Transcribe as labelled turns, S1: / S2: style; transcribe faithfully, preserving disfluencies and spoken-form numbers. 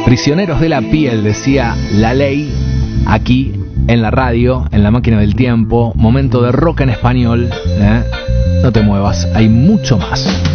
S1: Prisioneros de la piel, decía La Ley, aquí en la radio, en la máquina del tiempo. Momento de rock en español, ¿eh? No te muevas, hay mucho más.